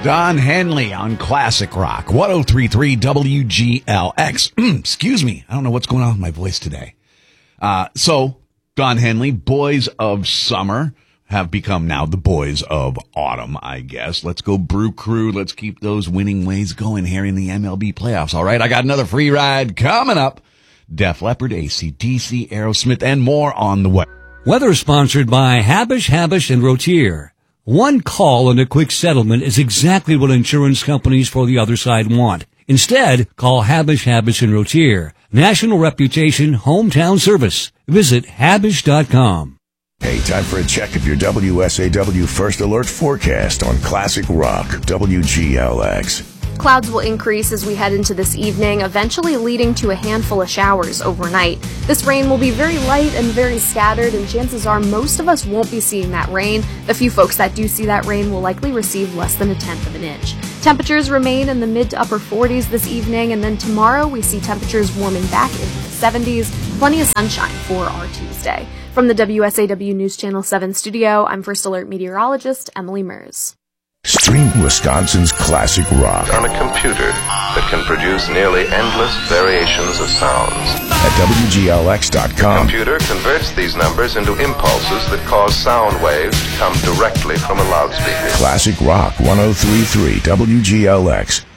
Don Henley on Classic Rock, 103.3 WGLX. Excuse me. I don't know what's going on with my voice today. So, Don Henley, Boys of Summer have become now the Boys of Autumn, I guess. Let's go Brew Crew. Let's keep those winning ways going here in the MLB playoffs. All right, I got another free ride coming up. Def Leppard, AC/DC, Aerosmith, and more on the way. Weather sponsored by Habish, and Rotier. One call and a quick settlement is exactly what insurance companies for the other side want. Instead, call Habish, and Rotier. National reputation, hometown service. Visit Habish.com. Hey, time for a check of your WSAW First Alert forecast on Classic Rock, WGLX. Clouds will increase as we head into this evening, eventually leading to a handful of showers overnight. This rain will be very light and very scattered, and chances are most of us won't be seeing that rain. The few folks that do see that rain will likely receive less than 1/10 of an inch. Temperatures remain in the mid to upper 40s this evening, and then tomorrow we see temperatures warming back into the 70s. Plenty of sunshine for our Tuesday. From the WSAW News Channel 7 studio, I'm First Alert meteorologist Emily Mers. Stream Wisconsin's Classic Rock on a computer that can produce nearly endless variations of sounds. At WGLX.com. The computer converts these numbers into impulses that cause sound waves to come directly from a loudspeaker. Classic Rock 103.3 WGLX.